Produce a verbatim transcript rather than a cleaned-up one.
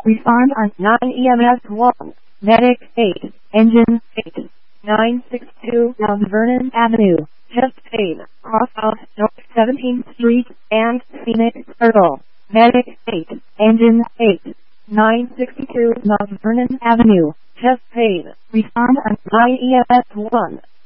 Respond on nine E M S one. Medic eight. Engine eight. nine sixty-two Mount Vernon Avenue. Chest pain. Cross out North seventeenth Street and Phoenix Circle. Medic eight. Engine eight. nine sixty-two Mount Vernon Avenue. Chest pain. Respond on nine E M S one.